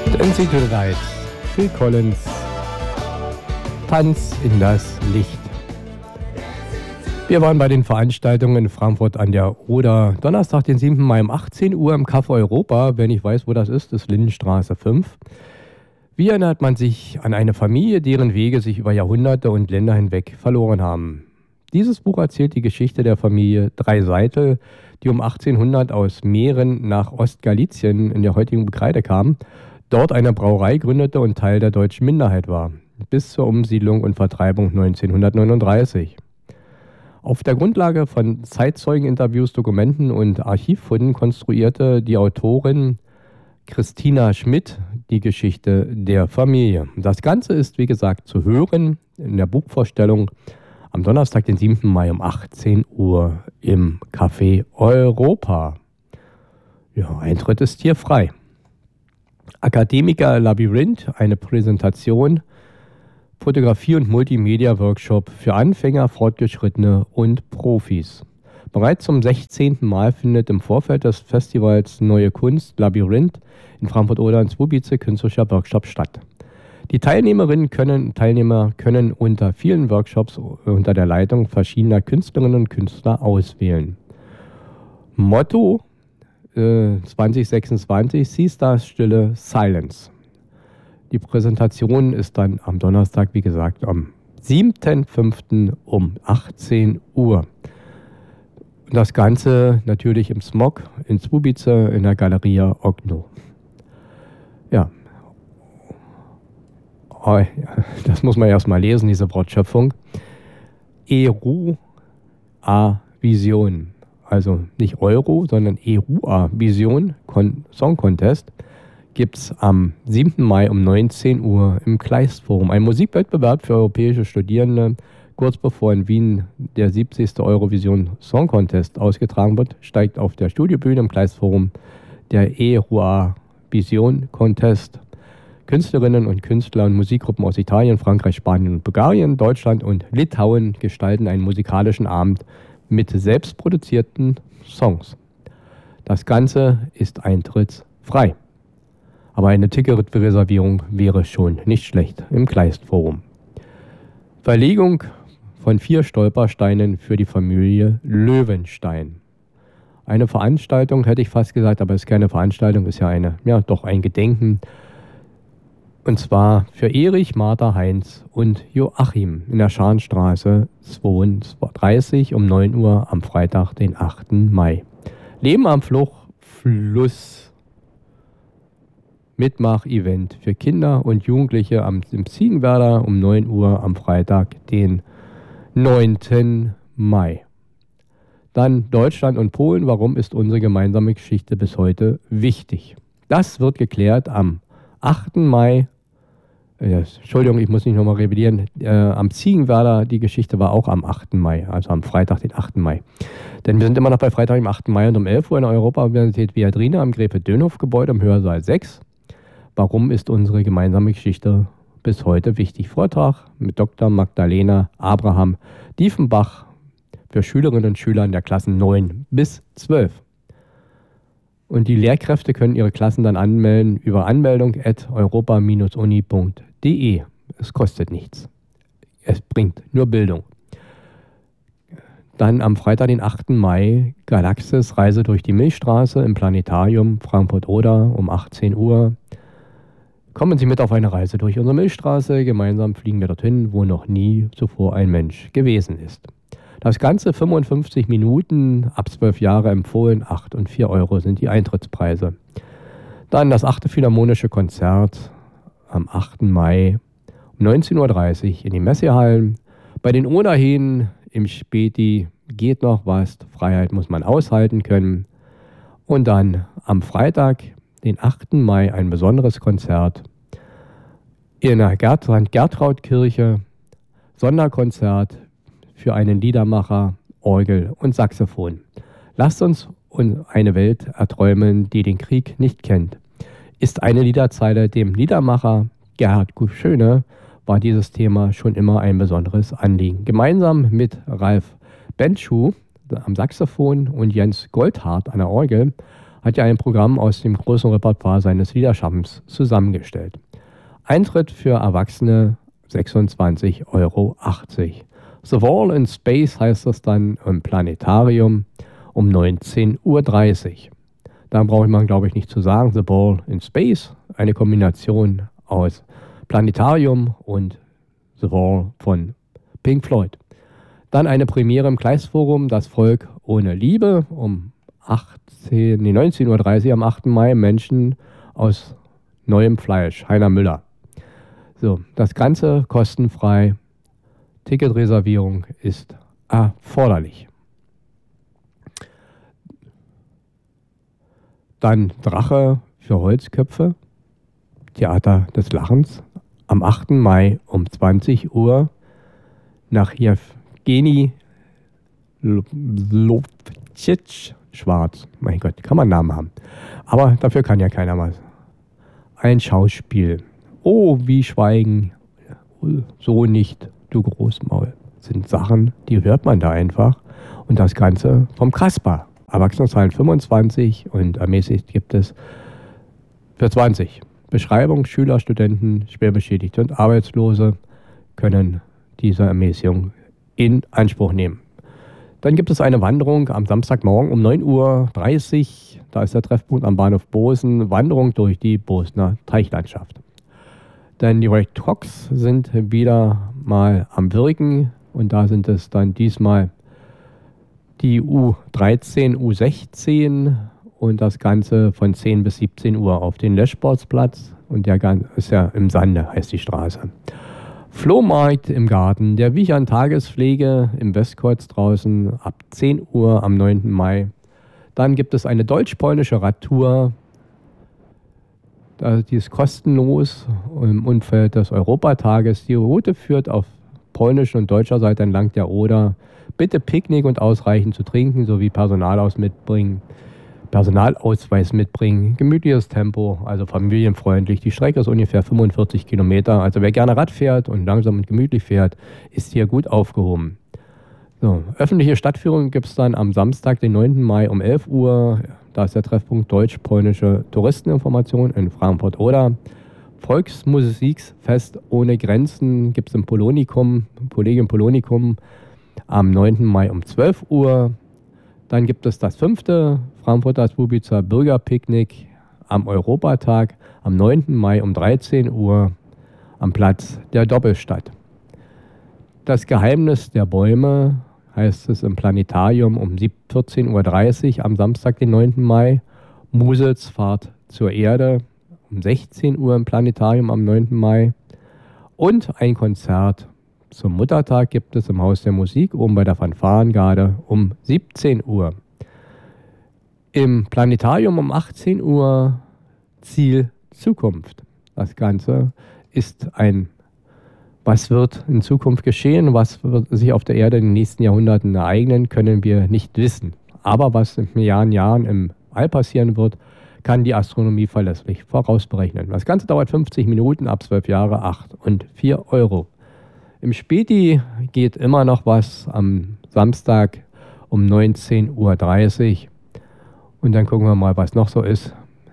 Dancing to the Light, Phil Collins, Tanz in das Licht. Wir waren bei den Veranstaltungen in Frankfurt an der Oder. Donnerstag, den 7. Mai um 18 Uhr im Café Europa. Wer nicht weiß, wo das ist Lindenstraße 5. Wie erinnert man sich an eine Familie, deren Wege sich über Jahrhunderte und Länder hinweg verloren haben? Dieses Buch erzählt die Geschichte der Familie Dreiseitel, die um 1800 aus Mähren nach Ostgalizien in der heutigen Bekreide kam, dort eine Brauerei gründete und Teil der deutschen Minderheit war, bis zur Umsiedlung und Vertreibung 1939. Auf der Grundlage von Zeitzeugeninterviews, Dokumenten und Archivfunden konstruierte die Autorin Christina Schmidt die Geschichte der Familie. Das Ganze ist, wie gesagt, zu hören in der Buchvorstellung am Donnerstag, den 7. Mai um 18 Uhr im Café Europa. Ja, Eintritt ist hier frei. Akademiker Labyrinth, eine Präsentation, Fotografie- und Multimedia-Workshop für Anfänger, Fortgeschrittene und Profis. Bereits zum 16. Mal findet im Vorfeld des Festivals Neue Kunst Labyrinth in Frankfurt-Oder und Słubice künstlicher Workshop statt. Die Teilnehmerinnen und Teilnehmer können unter vielen Workshops unter der Leitung verschiedener Künstlerinnen und Künstler auswählen. Motto 2026, Seastars Stille Silence. Die Präsentation ist dann am Donnerstag, wie gesagt, am 7.5. um 18 Uhr. Das Ganze natürlich im Smog in Słubice in der Galeria Ogno. Ja. Oh, das muss man erst mal lesen, diese Wortschöpfung. ERUA Vision. Also nicht Euro, sondern ERUA Vision Song Contest gibt es am 7. Mai um 19 Uhr im Kleistforum. Ein Musikwettbewerb für europäische Studierende. Kurz bevor in Wien der 70. Eurovision Song Contest ausgetragen wird, steigt auf der Studiobühne im Kleistforum der ERUA Vision Contest. Künstlerinnen und Künstler und Musikgruppen aus Italien, Frankreich, Spanien und Bulgarien, Deutschland und Litauen gestalten einen musikalischen Abend mit selbstproduzierten Songs. Das Ganze ist eintrittsfrei. Aber eine Ticketreservierung wäre schon nicht schlecht im Kleistforum. Verlegung von 4 Stolpersteinen für die Familie Löwenstein. Eine Veranstaltung, hätte ich fast gesagt, aber es ist keine Veranstaltung, ist ja doch ein Gedenken. Und zwar für Erich, Martha, Heinz und Joachim in der Scharnstraße 32 um 9 Uhr am Freitag, den 8. Mai. Leben am Fluss. Mitmach-Event für Kinder und Jugendliche im Ziegenwerder um 9 Uhr am Freitag, den 9. Mai. Dann Deutschland und Polen. Warum ist unsere gemeinsame Geschichte bis heute wichtig? Das wird geklärt am 8. Mai. Entschuldigung, ich muss nicht nochmal revidieren. Am Ziegenwerder, die Geschichte war auch am 8. Mai, also am Freitag, den 8. Mai. Denn wir sind immer noch bei Freitag, dem 8. Mai und um 11 Uhr in der Europa-Universität Viadrina am Gräfe-Dönhoff-Gebäude im Hörsaal 6. Warum ist unsere gemeinsame Geschichte bis heute wichtig? Vortrag mit Dr. Magdalena Abraham Diefenbach für Schülerinnen und Schüler in der Klassen 9 bis 12. Und die Lehrkräfte können ihre Klassen dann anmelden über anmeldung@europa-uni.de. Es kostet nichts. Es bringt nur Bildung. Dann am Freitag, den 8. Mai, Galaxis Reise durch die Milchstraße im Planetarium Frankfurt-Oder um 18 Uhr. Kommen Sie mit auf eine Reise durch unsere Milchstraße. Gemeinsam fliegen wir dorthin, wo noch nie zuvor ein Mensch gewesen ist. Das Ganze 55 Minuten, ab 12 Jahre empfohlen, 8 und 4 Euro sind die Eintrittspreise. Dann das 8. Philharmonische Konzert am 8. Mai um 19.30 Uhr in die Messehallen. Bei den Oderhähnen im Späti geht noch was. Freiheit muss man aushalten können. Und dann am Freitag, den 8. Mai, ein besonderes Konzert in der Gertrautkirche. Sonderkonzert für einen Liedermacher, Orgel und Saxophon. Lasst uns eine Welt erträumen, die den Krieg nicht kennt. Ist eine Liederzeile dem Liedermacher Gerhard Schöne, war dieses Thema schon immer ein besonderes Anliegen. Gemeinsam mit Ralf Bentschuh am Saxophon und Jens Goldhardt an der Orgel hat ja ein Programm aus dem großen Repertoire seines Liederschaffens zusammengestellt. Eintritt für Erwachsene 26,80 Euro. The Wall in Space heißt das dann im Planetarium um 19:30 Uhr. Da braucht man, glaube ich, nicht zu sagen, The Ball in Space, eine Kombination aus Planetarium und The Wall von Pink Floyd. Dann eine Premiere im Kleistforum, Das Volk ohne Liebe, um 19:30 Uhr am 8. Mai, Menschen aus neuem Fleisch, Heiner Müller. So, das Ganze kostenfrei, Ticketreservierung ist erforderlich. Dann Drache für Holzköpfe, Theater des Lachens, am 8. Mai um 20 Uhr nach Jewgeni Lovcic Schwarz. Mein Gott, kann man einen Namen haben. Aber dafür kann ja keiner was. Ein Schauspiel. Oh, wie schweigen. So nicht, du Großmaul. Sind Sachen, die hört man da einfach. Und das Ganze vom Kasper. Erwachsene zahlen 25 und ermäßigt gibt es für 20. Beschreibung: Schüler, Studenten, Schwerbeschädigte und Arbeitslose können diese Ermäßigung in Anspruch nehmen. Dann gibt es eine Wanderung am Samstagmorgen um 9:30 Uhr. Da ist der Treffpunkt am Bahnhof Bosen. Wanderung durch die Bosener Teichlandschaft. Dann die Red Rocks sind wieder mal am Wirken. Und da sind es dann diesmal die U13, U16 und das Ganze von 10 bis 17 Uhr auf den Löschsportsplatz. Und der ist ja im Sande, heißt die Straße. Flohmarkt im Garten der Wichern Tagespflege im Westkreuz draußen ab 10 Uhr am 9. Mai. Dann gibt es eine deutsch-polnische Radtour. Die ist kostenlos im Umfeld des Europatages. Die Route führt auf polnischer und deutscher Seite entlang der Oder. Bitte Picknick und ausreichend zu trinken sowie Personalausweis mitbringen. Gemütliches Tempo, also familienfreundlich. Die Strecke ist ungefähr 45 Kilometer. Also wer gerne Rad fährt und langsam und gemütlich fährt, ist hier gut aufgehoben. So, öffentliche Stadtführung gibt es dann am Samstag, den 9. Mai um 11 Uhr. Da ist der Treffpunkt Deutsch-Polnische Touristeninformation in Frankfurt-Oder. Volksmusikfest ohne Grenzen gibt es im Polonikum, Kollegium Polonikum, am 9. Mai um 12 Uhr. Dann gibt es das 5. Frankfurter Słubicer Bürgerpicknick am Europatag am 9. Mai um 13 Uhr am Platz der Doppelstadt. Das Geheimnis der Bäume heißt es im Planetarium um 14:30 Uhr am Samstag, den 9. Mai. Musels Fahrt zur Erde um 16 Uhr im Planetarium am 9. Mai. Und ein Konzert zum Muttertag gibt es im Haus der Musik oben bei der Fanfarengarde um 17 Uhr. Im Planetarium um 18 Uhr Ziel Zukunft. Das Ganze ist was wird in Zukunft geschehen, was wird sich auf der Erde in den nächsten Jahrhunderten ereignen, können wir nicht wissen. Aber was in Milliarden Jahren im All passieren wird, kann die Astronomie verlässlich vorausberechnen. Das Ganze dauert 50 Minuten, ab 12 Jahre, 8 und 4 Euro. Im Späti geht immer noch was am Samstag um 19:30 Uhr. Und dann gucken wir mal, was noch so ist.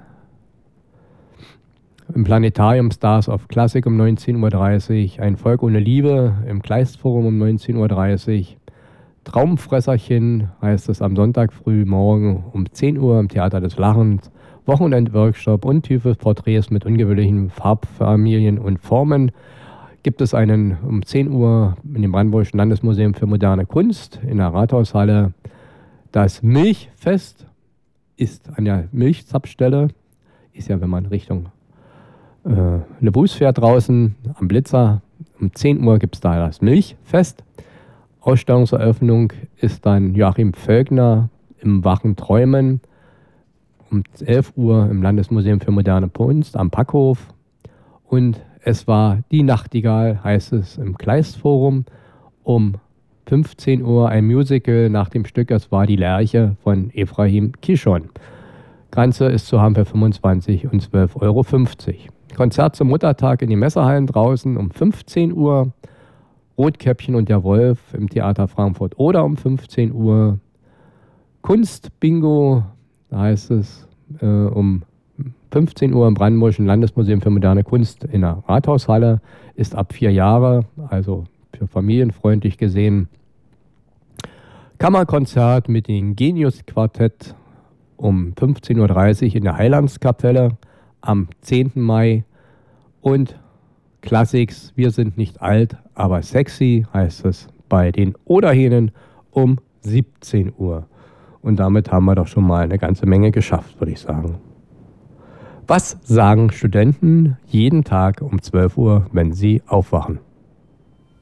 Im Planetarium Stars of Classic um 19:30 Uhr. Ein Volk ohne Liebe im Kleistforum um 19:30 Uhr. Traumfresserchen heißt es am Sonntag früh morgen um 10 Uhr im Theater des Lachens. Wochenendworkshop und tiefe Porträts mit ungewöhnlichen Farbfamilien und Formen. Gibt es einen um 10 Uhr in dem Brandenburgischen Landesmuseum für moderne Kunst in der Rathaushalle. Das Milchfest ist an der Milchzapfstelle. Ist ja, wenn man Richtung Lebus fährt draußen am Blitzer. Um 10 Uhr gibt es da das Milchfest. Ausstellungseröffnung ist dann Joachim Völkner im Wachen Träumen. Um 11 Uhr im Landesmuseum für moderne Kunst am Packhof. Und es war die Nachtigall, heißt es im Kleistforum. Um 15 Uhr ein Musical nach dem Stück Es war die Lerche von Ephraim Kishon. Ganze ist zu haben für 25 und 12,50 Euro. Konzert zum Muttertag in den Messehallen draußen um 15 Uhr. Rotkäppchen und der Wolf im Theater Frankfurt oder um 15 Uhr. Kunstbingo, da heißt es um 15 Uhr im Brandenburgischen Landesmuseum für moderne Kunst in der Rathaushalle. Ist ab 4 Jahre, also für familienfreundlich gesehen. Kammerkonzert mit dem Genius-Quartett um 15.30 Uhr in der Heilandskapelle am 10. Mai. Und Classics, wir sind nicht alt, aber sexy, heißt es bei den Oderhähnen um 17 Uhr. Und damit haben wir doch schon mal eine ganze Menge geschafft, würde ich sagen. Was sagen Studenten jeden Tag um 12 Uhr, wenn sie aufwachen?